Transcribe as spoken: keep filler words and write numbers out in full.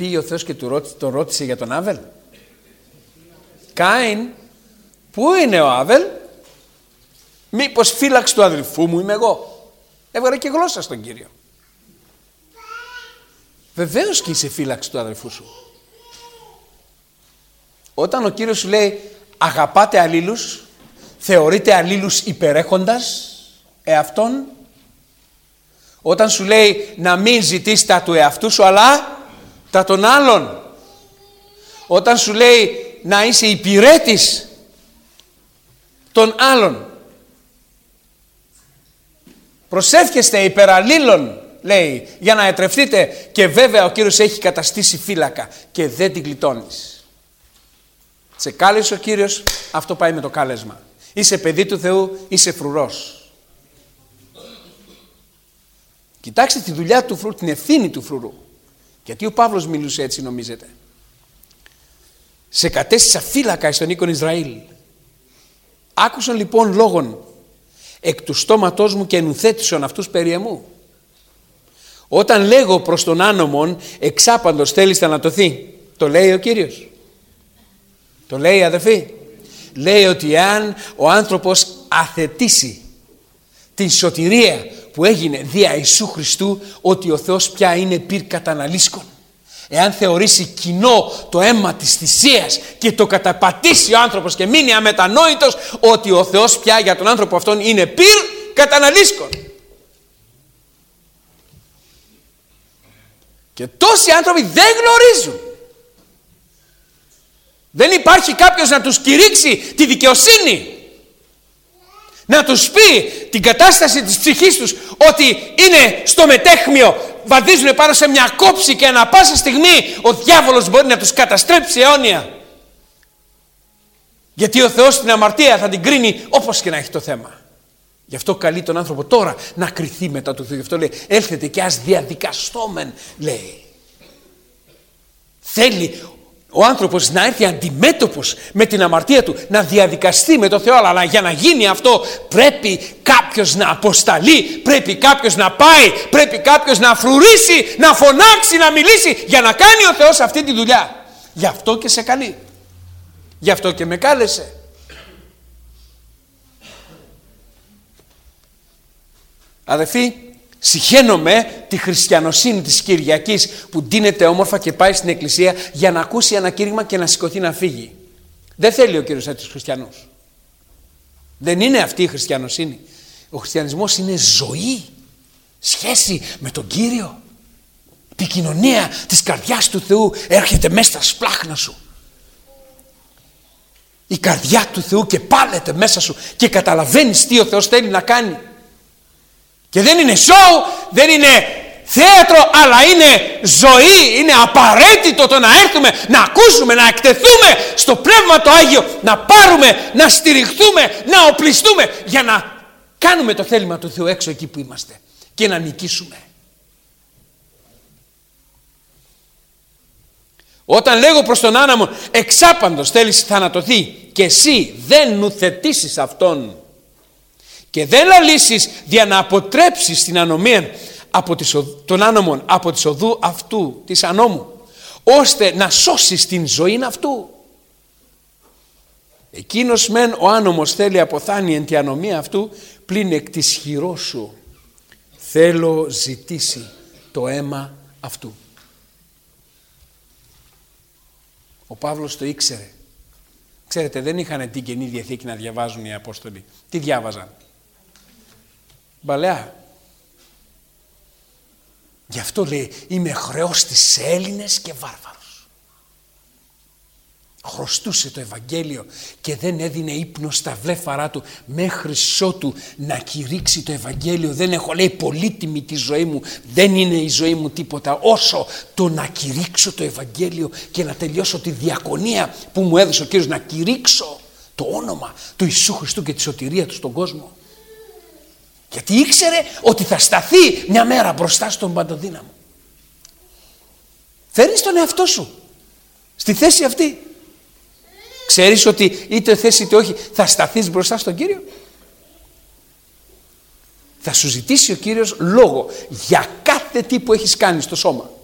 πήγε ο Θεός και του ρώτησε, τον ρώτησε για τον Άβελ? Κάιν, πού είναι ο Άβελ? Μήπως φύλαξ του αδελφού μου είμαι εγώ? Έβγαλε και γλώσσα στον Κύριο. Βεβαίως και είσαι φύλαξ του αδελφού σου. Όταν ο Κύριος σου λέει αγαπάτε αλλήλους, θεωρείτε αλλήλους υπερέχοντας εαυτόν. Όταν σου λέει να μην ζητείς τα του εαυτού σου αλλά τα των άλλων. Όταν σου λέει να είσαι υπηρέτης των άλλων. Προσεύχεστε υπερ αλλήλων, λέει, για να ετρεφτείτε, και βέβαια ο Κύριος έχει καταστήσει φύλακα και δεν την γλιτώνεις. Σε κάλεσε ο Κύριος, αυτό πάει με το κάλεσμα. Είσαι παιδί του Θεού, είσαι φρουρός. Κοιτάξτε τη δουλειά του φρουρού, την ευθύνη του φρουρού. Γιατί ο Παύλος μιλούσε έτσι, νομίζετε? Σε κατέστησα φύλακα εις τον οίκον Ισραήλ. Άκουσαν λοιπόν λόγον εκ του στόματός μου και ενουθέτησον αυτούς περί εμού. Όταν λέγω προς τον άνομον εξάπαντος θέλεις θανατωθεί, το λέει ο Κύριος? Το λέει, αδερφοί? Λέει ότι αν ο άνθρωπος αθετήσει την σωτηρία που έγινε δια Ιησού Χριστού, ότι ο Θεός πια είναι πυρ καταναλίσκων. Εάν θεωρήσει κοινό το αίμα της θυσίας και το καταπατήσει ο άνθρωπος και μείνει αμετανόητος, ότι ο Θεός πια για τον άνθρωπο αυτόν είναι πυρ καταναλίσκων. Και τόσοι άνθρωποι δεν γνωρίζουν. Δεν υπάρχει κάποιος να τους κηρύξει τη δικαιοσύνη, να τους πει την κατάσταση της ψυχής τους, ότι είναι στο μετέχμιο, βαδίζουν πάνω σε μια κόψη και ανά πάσα στιγμή ο διάβολος μπορεί να τους καταστρέψει αιώνια. Γιατί ο Θεός την αμαρτία θα την κρίνει όπως και να έχει το θέμα. Γι' αυτό καλεί τον άνθρωπο τώρα να κριθεί μετά του Θεού. Γι' αυτό λέει έλθετε και ας διαδικαστόμεν, λέει. Θέλει ο άνθρωπος να έρθει αντιμέτωπος με την αμαρτία του, να διαδικαστεί με τον Θεό, αλλά για να γίνει αυτό πρέπει κάποιος να αποσταλεί, πρέπει κάποιος να πάει, πρέπει κάποιος να φρουρήσει, να φωνάξει, να μιλήσει, για να κάνει ο Θεός αυτή τη δουλειά. Γι' αυτό και σε καλεί. Γι' αυτό και με κάλεσε. Αδελφοί, συχαίνομαι τη χριστιανοσύνη της Κυριακής που ντύνεται όμορφα και πάει στην εκκλησία για να ακούσει ένα κήρυγμα και να σηκωθεί να φύγει. Δεν θέλει ο Κύριος έτσι τους χριστιανούς. Δεν είναι αυτή η χριστιανοσύνη. Ο χριστιανισμός είναι ζωή, σχέση με τον Κύριο. Η κοινωνία της καρδιάς του Θεού έρχεται μέσα στα σπλάχνα σου. Η καρδιά του Θεού και πάλεται μέσα σου και καταλαβαίνεις τι ο Θεός θέλει να κάνει. Και δεν είναι σοου, δεν είναι θέατρο, αλλά είναι ζωή. Είναι απαραίτητο το να έρθουμε, να ακούσουμε, να εκτεθούμε στο Πνεύμα το Άγιο, να πάρουμε, να στηριχθούμε, να οπλιστούμε για να κάνουμε το θέλημα του Θεού έξω εκεί που είμαστε και να νικήσουμε. Όταν λέγω προς τον άναμο εξάπαντος θέλεις θανατωθεί και εσύ δεν νουθετήσεις αυτόν και δεν λαλήσεις δια να αποτρέψεις την ανομία από τις, των άνομων από της οδού αυτού της ανόμου, ώστε να σώσεις την ζωή αυτού. Εκείνος μεν ο άνομος θέλει αποθάνει εν τη ανομία αυτού, πλην εκ της χειρός σου θέλω ζητήσει το αίμα αυτού. Ο Παύλος το ήξερε. Ξέρετε, δεν είχαν την Καινή Διαθήκη να διαβάζουν οι Απόστολοι. Τι διάβαζαν? Μπαλεά. Γι' αυτό λέει είμαι χρεός στις Έλληνες και βάρβαρους. Χρωστούσε το Ευαγγέλιο και δεν έδινε ύπνο στα βλέφαρά του μέχρι ότου να κηρύξει το Ευαγγέλιο. Δεν έχω, λέει, πολύτιμη τη ζωή μου, δεν είναι η ζωή μου τίποτα όσο το να κηρύξω το Ευαγγέλιο και να τελειώσω τη διακονία που μου έδωσε ο Κύριος, να κηρύξω το όνομα του Ιησού Χριστού και τη σωτηρία του στον κόσμο. Γιατί ήξερε ότι θα σταθεί μια μέρα μπροστά στον Παντοδύναμο. Φέρνεις τον εαυτό σου στη θέση αυτή. Ξέρεις ότι είτε θέση είτε όχι θα σταθείς μπροστά στον Κύριο. Θα σου ζητήσει ο Κύριος λόγο για κάθε τι που έχεις κάνει στο σώμα.